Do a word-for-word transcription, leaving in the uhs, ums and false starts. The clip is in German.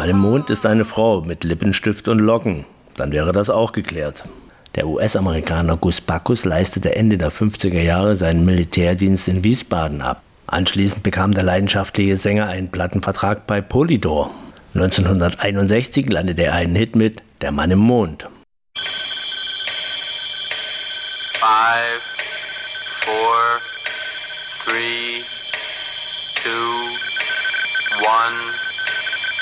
Mann im Mond ist eine Frau mit Lippenstift und Locken. Dann wäre das auch geklärt. Der U S-Amerikaner Gus Backus leistete Ende der fünfziger Jahre seinen Militärdienst in Wiesbaden ab. Anschließend bekam der leidenschaftliche Sänger einen Plattenvertrag bei Polydor. neunzehnhunderteinundsechzig landete er einen Hit mit Der Mann im Mond. Five, four, three, two, one.